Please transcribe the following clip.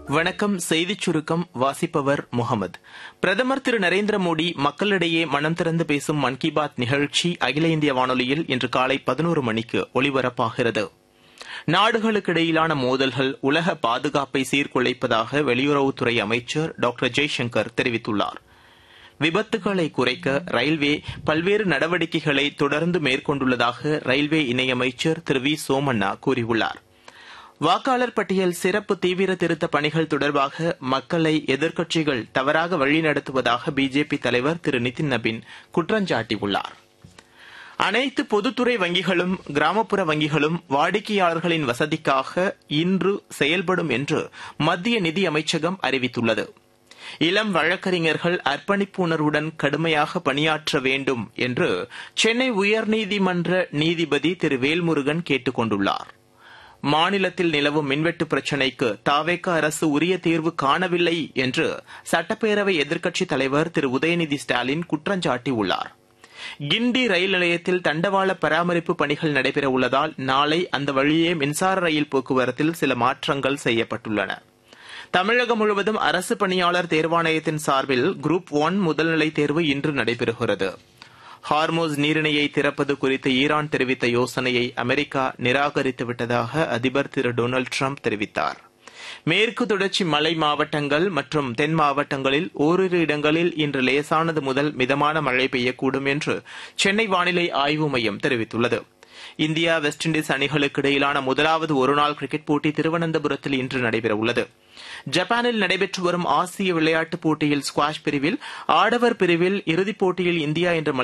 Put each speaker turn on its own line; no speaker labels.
வணக்கம். செய்திச் சுருக்கம் வாசிப்பவர் முகமது. பிரதமர் திரு நரேந்திர மோடி மக்களிடையே மனம் திறந்து பேசும் மன் கி பாத் நிகழ்ச்சி அகில இந்திய வானொலியில் இன்று காலை 11 மணிக்கு ஒலிபரப்பாகிறது. நாடுகளுக்கிடையிலான மோதல்கள் உலக பாதுகாப்பை சீர்குலைப்பதாக வெளியுறவுத்துறை அமைச்சர் டாக்டர் ஜெய்சங்கர் தெரிவித்துள்ளார். விபத்துகளை குறைக்க ரயில்வே பல்வேறு நடவடிக்கைகளை தொடர்ந்து மேற்கொண்டுள்ளதாக ரயில்வே இணையமைச்சர் திரு வி சோமண்ணா கூறியுள்ளார். வாக்காளர் பட்டியல் சிறப்பு தீவிர திருத்த பணிகள் தொடர்பாக மக்களை எதிர்க்கட்சிகள் தவறாக வழிநடத்துவதாக பிஜேபி தலைவர் திரு நிதின் நபீன் குற்றஞ்சாட்டியுள்ளார். அனைத்து பொதுத்துறை வங்கிகளும் கிராமப்புற வங்கிகளும் வாடிக்கையாளர்களின் வசதிக்காக இன்று செயல்படும் என்று மத்திய நிதி அமைச்சகம் அறிவித்துள்ளது. இளம் வழக்கறிஞர்கள் அர்ப்பணிப்பு உணர்வுடன் கடுமையாக பணியாற்ற வேண்டும் என்று சென்னை உயர்நீதிமன்ற நீதிபதி திரு வேல்முருகன் கேட்டுக் கொண்டுள்ளார். மாநிலத்தில் நிலவும் மின்வெட்டு பிரச்சினைக்கு தாவேக அரசு உரிய தீர்வு காணவில்லை என்று சட்டப்பேரவை எதிர்க்கட்சித் தலைவர் திரு உதயநிதி ஸ்டாலின் குற்றஞ்சாட்டியுள்ளார். கிண்டி ரயில் நிலையத்தில் தண்டவாள பராமரிப்பு பணிகள் நடைபெறவுள்ளதால் நாளை அந்த வழியே மின்சார ரயில் போக்குவரத்தில் சில மாற்றங்கள் செய்யப்பட்டுள்ளன. தமிழகம் முழுவதும் அரசு பணியாளர் தேர்வாணையத்தின் சார்பில் குரூப் 1 முதல்நிலை தேர்வு இன்று நடைபெறுகிறது. ஹார்மோஸ் நீரிணையை திறப்பது குறித்து ஈரான் தெரிவித்த யோசனையை அமெரிக்கா நிராகரித்துவிட்டதாக அதிபர் திரு டொனால்டு டிரம்ப் தெரிவித்தார். மேற்கு தொடர்ச்சி மலை மாவட்டங்கள் மற்றும் தென் மாவட்டங்களில் ஓரிரு இடங்களில் இன்று லேசானது முதல் மிதமான மழை பெய்யக்கூடும் என்று சென்னை வானிலை ஆய்வு மையம் தெரிவித்துள்ளது. இந்தியா வெஸ்ட் இண்டீஸ் அணிகளுக்கு இடையிலான முதலாவது ஒருநாள் கிரிக்கெட் போட்டி திருவனந்தபுரத்தில் இன்று நடைபெறவுள்ளது. ஜப்பானில் நடைபெற்று வரும் ஆசிய விளையாட்டுப் போட்டியில் ஸ்குவாஷ் பிரிவில் ஆடவர் பிரிவில் இறுதிப் போட்டியில் இந்தியா இன்று